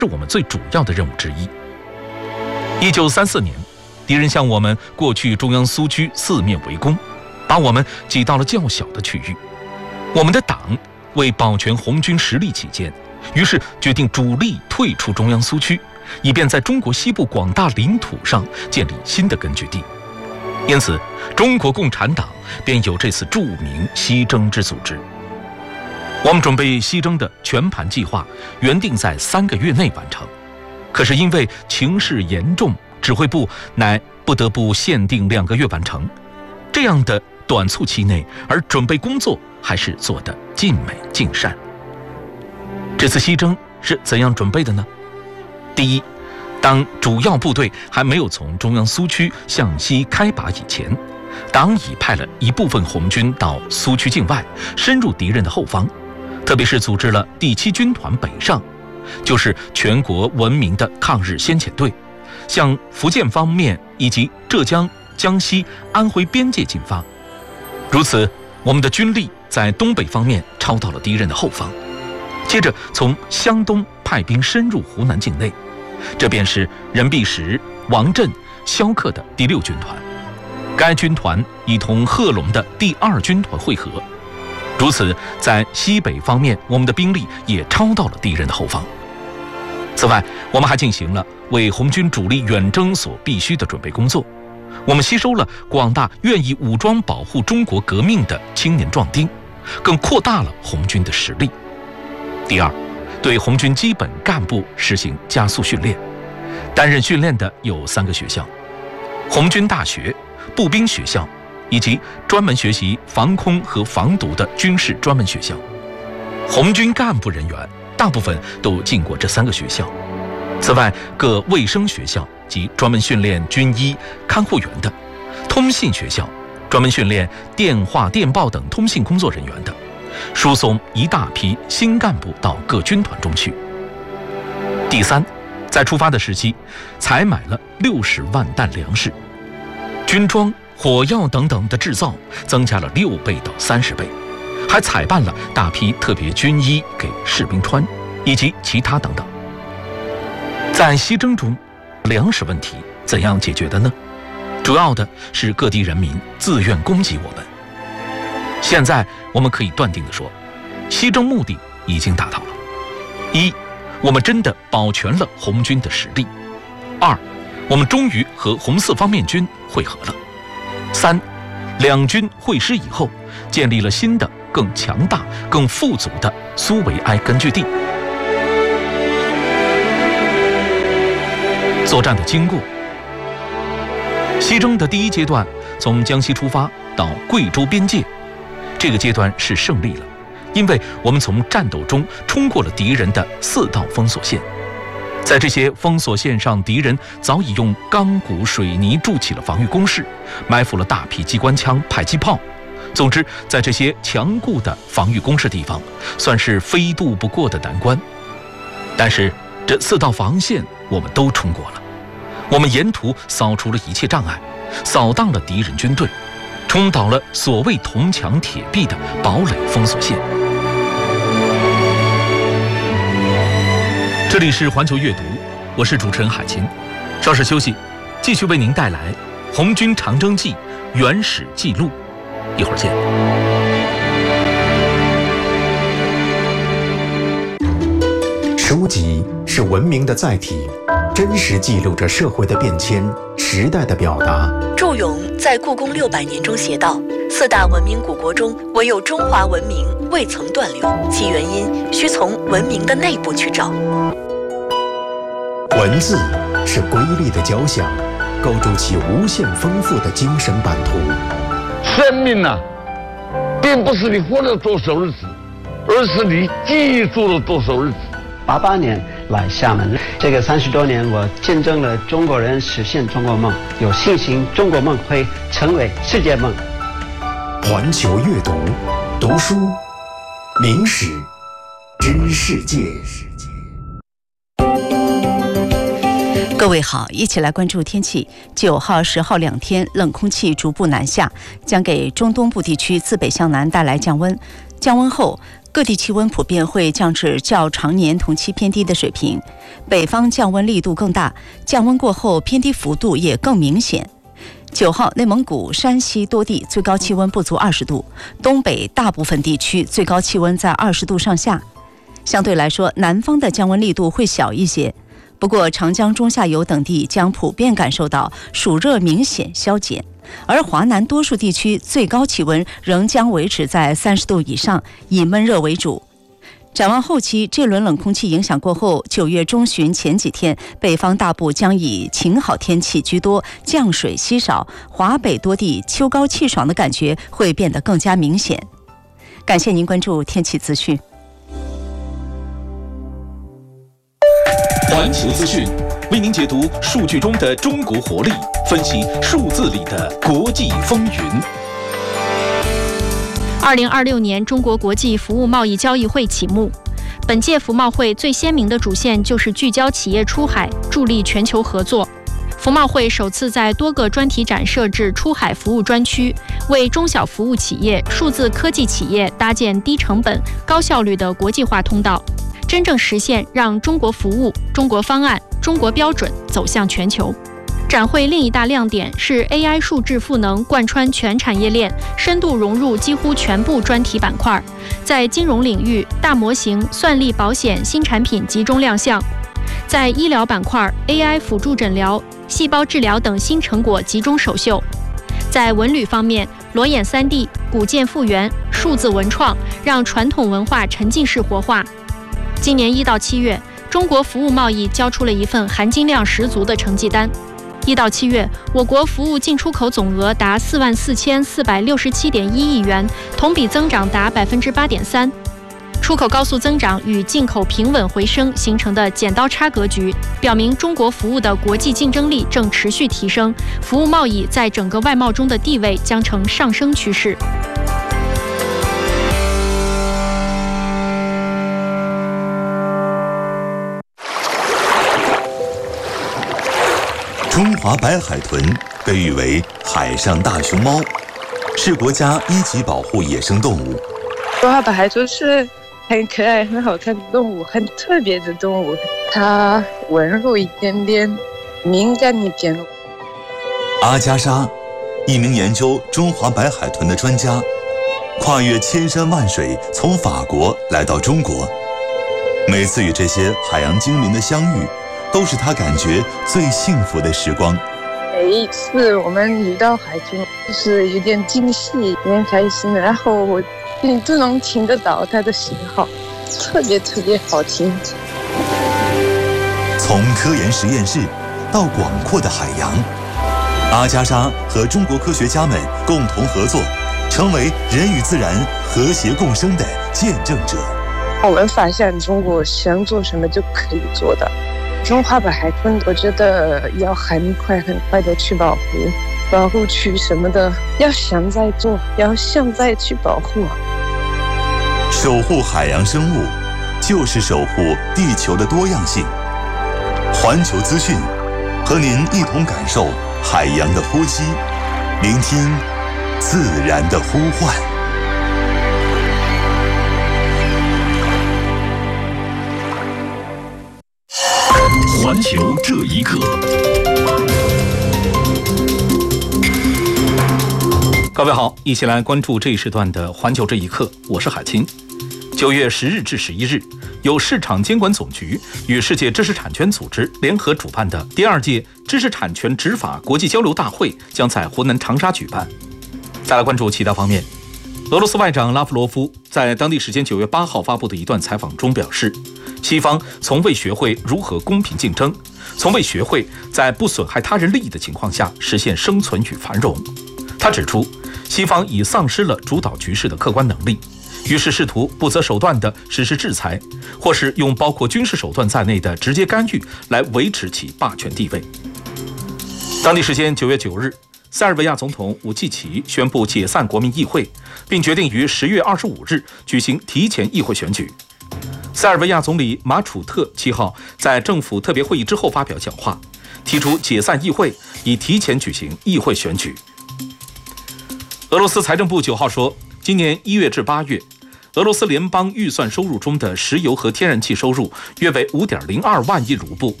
是我们最主要的任务之一。1934年，敌人向我们过去中央苏区四面围攻，把我们挤到了较小的区域。我们的党为保全红军实力起见，于是决定主力退出中央苏区，以便在中国西部广大领土上建立新的根据地。因此，中国共产党便有这次著名西征之组织。我们准备西征的全盘计划原定在3个月内完成，可是因为情势严重，指挥部乃不得不限定2个月完成。这样的短促期内，而准备工作还是做得尽美尽善。这次西征是怎样准备的呢？第一，当主要部队还没有从中央苏区向西开拔以前，党已派了一部分红军到苏区境外，深入敌人的后方，特别是组织了第7军团北上，就是全国闻名的抗日先遣队，向福建方面以及浙江、江西、安徽边界进发。如此，我们的军力在东北方面超到了敌人的后方。接着从湘东派兵深入湖南境内，这便是任弼时、王震、萧克的第6军团。该军团已同贺龙的第2军团会合。如此，在西北方面，我们的兵力也超到了敌人的后方。此外，我们还进行了为红军主力远征所必须的准备工作。我们吸收了广大愿意武装保护中国革命的青年壮丁，更扩大了红军的实力。第二，对红军基本干部实行加速训练。担任训练的有3个学校：红军大学、步兵学校，以及专门学习防空和防毒的军事专门学校。红军干部人员大部分都进过这3个学校。此外，各卫生学校及专门训练军医、看护员的；通信学校专门训练电话、电报等通信工作人员的，输送一大批新干部到各军团中去。第三，在出发的时期，采买了60万担粮食，军装、火药等等的制造增加了6倍到30倍，还采办了大批特别军衣给士兵穿，以及其他等等。在西征中，粮食问题怎样解决的呢？主要的是各地人民自愿供给我们。现在我们可以断定地说，西征目的已经达到了：一，我们真的保全了红军的实力；二，我们终于和红四方面军会合了；三，两军会师以后，建立了新的、更强大、更富足的苏维埃根据地。作战的经过，西征的第一阶段从江西出发到贵州边界，这个阶段是胜利了，因为我们从战斗中冲过了敌人的4道封锁线。在这些封锁线上，敌人早已用钢骨水泥筑起了防御工事，埋伏了大批机关枪、迫击炮。总之，在这些强固的防御工事地方，算是非渡不过的难关。但是这4道防线我们都冲过了，我们沿途扫除了一切障碍，扫荡了敌人军队，冲倒了所谓铜墙铁壁的堡垒封锁线。这里是环球阅读，我是主持人海琴。稍事休息，继续为您带来《红军长征记》原始记录。一会儿见。 书籍是文明的载体，真实记录着社会的变迁、时代的表达。 祝融在《故宫600年》中写道：“4大文明古国中，唯有中华文明未曾断流，其原因需从文明的内部去找。” 文字是瑰丽的交响，构筑起无限丰富的精神版图。 生命啊，并不是你活了多少日子，而是你记住了多少日子。 88年来厦门，这个30多年，我见证了中国人实现中国梦，有信心中国梦会成为世界梦。 环球阅读，读书，明史，知世界。 各位好，一起来关注天气。9号、10号2天，冷空气逐步南下，将给中东部地区自北向南带来降温。降温后， 各地气温普遍会降至较常年同期偏低的水平，北方降温力度更大，降温过后偏低幅度也更明显。9号，内蒙古、山西多地最高气温不足20度，东北大部分地区最高气温在20度上下。相对来说，南方的降温力度会小一些，不过长江中下游等地将普遍感受到暑热明显消减，而华南多数地区最高气温仍将维持在30度以上，以闷热为主。展望后期，这轮冷空气影响过后，9月中旬前几天，北方大部将以晴好天气居多，降水稀少，华北多地秋高气爽的感觉会变得更加明显。感谢您关注天气资讯。 环球资讯为您解读数据中的中国活力，分析数字里的国际风云。 2026年中国国际服务贸易交易会启幕。本届服贸会最鲜明的主线就是聚焦企业出海，助力全球合作。服贸会首次在多个专题展设置出海服务专区，为中小服务企业、数字科技企业搭建低成本、高效率的国际化通道，真正实现让中国服务、中国方案、中国标准走向全球。展会另一大亮点是 AI 数字赋能贯穿全产业链，深度融入几乎全部专题板块。在金融领域，大模型、算力保险新产品集中亮相；在医疗板块 ，AI 辅助诊疗、细胞治疗等新成果集中首秀。在文旅方面，裸眼3D、古建复原、数字文创，让传统文化沉浸式活化。今年1到7月，中国服务贸易交出了一份含金量十足的成绩单。1到7月，我国服务进出口总额达44467.1亿元，同比增长达8.3%。出口高速增长与进口平稳回升形成的剪刀差格局，表明中国服务的国际竞争力正持续提升，服务贸易在整个外贸中的地位将呈上升趋势。 中华白海豚被誉为海上大熊猫，是国家1级保护野生动物。 中华白海豚是很可爱、很好看的动物，很特别的动物。它温柔一点点，敏感一点。 阿加莎，一名研究中华白海豚的专家，跨越千山万水，从法国来到中国。每次与这些海洋精灵的相遇，都是他感觉最幸福的时光。 每一次我们遇到海豚，就是有点惊喜，有点开心，然后你都能听得到它的信号，特别好听。 从科研实验室到广阔的海洋，阿加莎和中国科学家们共同合作，成为人与自然和谐共生的见证者。 我们发现中国想做什么就可以做的。中华白海豚，我觉得要很快的去保护区什么的，要现在做，要现在去保护。 守护海洋生物，就是守护地球的多样性。环球资讯，和您一同感受海洋的呼吸，聆听自然的呼唤。 环球这一刻，各位好，一起来关注这一时段的环球这一刻，我是海清。9月10日至11日，由市场监管总局与世界知识产权组织联合主办的第2届知识产权执法国际交流大会将在湖南长沙举办。再来关注其他方面，俄罗斯外长拉夫罗夫在当地时间9月8号发布的一段采访中表示，西方从未学会如何公平竞争，从未学会在不损害他人利益的情况下实现生存与繁荣。他指出，西方已丧失了主导局势的客观能力，于是试图不择手段地实施制裁，或是用包括军事手段在内的直接干预来维持其霸权地位。当地时间9月9日，塞尔维亚总统武契奇宣布解散国民议会，并决定于10月25日举行提前议会选举。塞尔维亚总理马楚特7号在政府特别会议之后发表讲话，提出解散议会，以提前举行议会选举。俄罗斯财政部9号说，今年1月至8月， 俄罗斯联邦预算收入中的石油和天然气收入约为5.02万亿卢布，